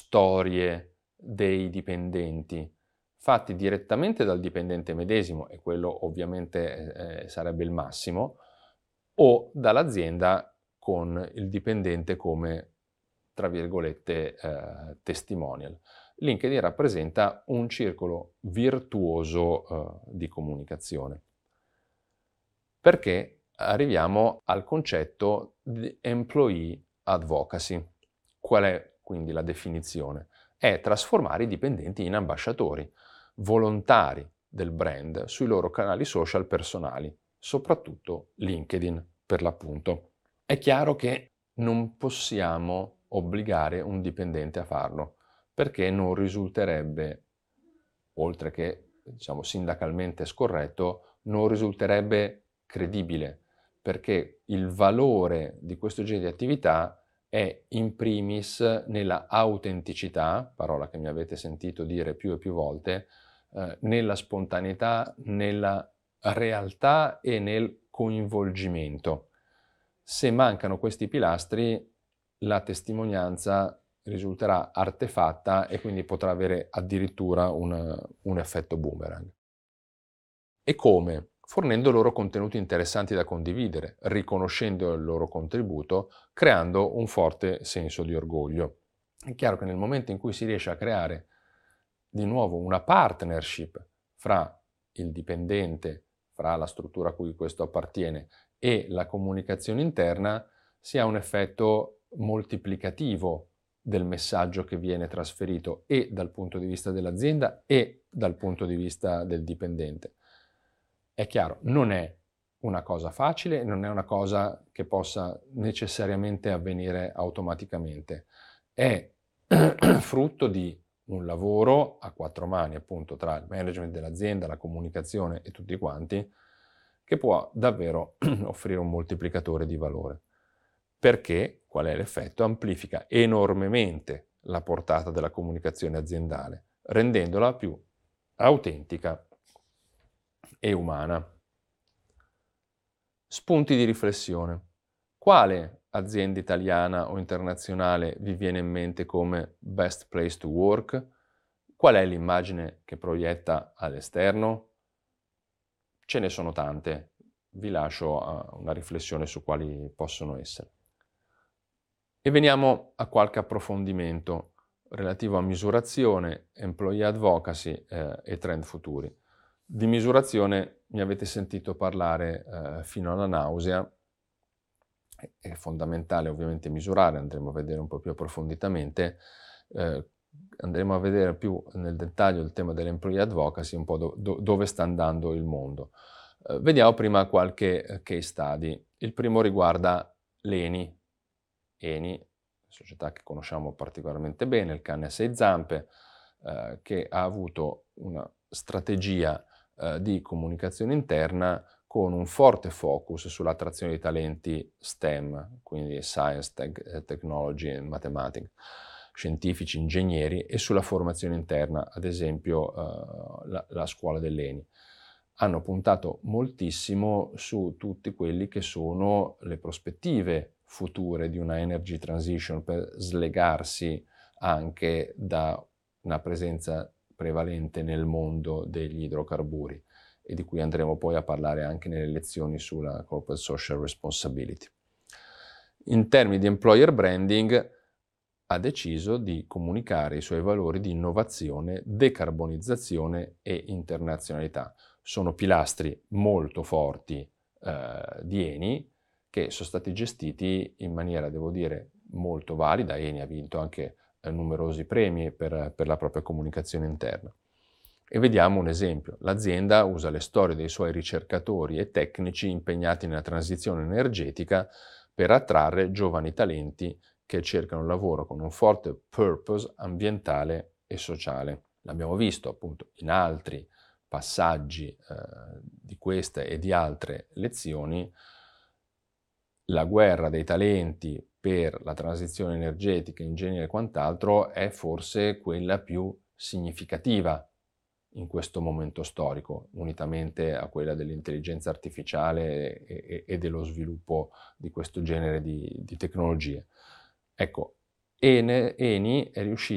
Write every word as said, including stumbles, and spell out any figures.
storie dei dipendenti, fatti direttamente dal dipendente medesimo, e quello ovviamente eh, sarebbe il massimo, o dall'azienda con il dipendente come, tra virgolette, eh, testimonial. LinkedIn rappresenta un circolo virtuoso eh, di comunicazione. Perché arriviamo al concetto di employee advocacy. Qual è quindi la definizione? È trasformare i dipendenti in ambasciatori, volontari del brand sui loro canali social personali, soprattutto LinkedIn per l'appunto. È chiaro che non possiamo obbligare un dipendente a farlo, perché non risulterebbe, oltre che diciamo sindacalmente scorretto, non risulterebbe credibile, perché il valore di questo genere di attività è in primis nella autenticità, parola che mi avete sentito dire più e più volte, eh, nella spontaneità, nella realtà e nel coinvolgimento. Se mancano questi pilastri, la testimonianza risulterà artefatta e quindi potrà avere addirittura un, un effetto boomerang. E come? Fornendo loro contenuti interessanti da condividere, riconoscendo il loro contributo, creando un forte senso di orgoglio. È chiaro che nel momento in cui si riesce a creare di nuovo una partnership fra il dipendente, fra la struttura a cui questo appartiene e la comunicazione interna, si ha un effetto moltiplicativo del messaggio che viene trasferito e dal punto di vista dell'azienda e dal punto di vista del dipendente. È chiaro, non è una cosa facile, non è una cosa che possa necessariamente avvenire automaticamente. È frutto di un lavoro a quattro mani, appunto, tra il management dell'azienda, la comunicazione e tutti quanti, che può davvero offrire un moltiplicatore di valore. Perché, qual è l'effetto? Amplifica enormemente la portata della comunicazione aziendale, rendendola più autentica e umana. Spunti di riflessione. Quale azienda italiana o internazionale vi viene in mente come best place to work? Qual è l'immagine che proietta all'esterno? Ce ne sono tante, vi lascio a una riflessione su quali possono essere. E veniamo a qualche approfondimento relativo a misurazione, employee advocacy eh, e trend futuri. Di misurazione mi avete sentito parlare eh, fino alla nausea. È fondamentale ovviamente misurare, andremo a vedere un po' più approfonditamente, eh, andremo a vedere più nel dettaglio il tema dell'employee advocacy, un po' do, do, dove sta andando il mondo. Eh, vediamo prima qualche case study. Il primo riguarda l'Eni. Eni, società che conosciamo particolarmente bene, il cane a sei zampe, eh, che ha avuto una strategia eh, di comunicazione interna con un forte focus sull'attrazione di talenti STEM, quindi Science, tech, Technology e Mathematics, scientifici, ingegneri, e sulla formazione interna, ad esempio eh, la, la scuola dell'Eni. Hanno puntato moltissimo su tutti quelli che sono le prospettive future di una energy transition per slegarsi anche da una presenza prevalente nel mondo degli idrocarburi, e di cui andremo poi a parlare anche nelle lezioni sulla corporate social responsibility. In termini di employer branding, ha deciso di comunicare i suoi valori di innovazione, decarbonizzazione e internazionalità. Sono pilastri molto forti eh, di Eni, che sono stati gestiti in maniera, devo dire, molto valida. Eni ha vinto anche eh, numerosi premi per, per la propria comunicazione interna. E vediamo un esempio. L'azienda usa le storie dei suoi ricercatori e tecnici impegnati nella transizione energetica per attrarre giovani talenti che cercano lavoro con un forte purpose ambientale e sociale. L'abbiamo visto appunto in altri passaggi eh, di queste e di altre lezioni. La guerra dei talenti per la transizione energetica, ingegneria e quant'altro è forse quella più significativa in questo momento storico, unitamente a quella dell'intelligenza artificiale e, e, e dello sviluppo di questo genere di, di tecnologie. Ecco, Eni è riuscito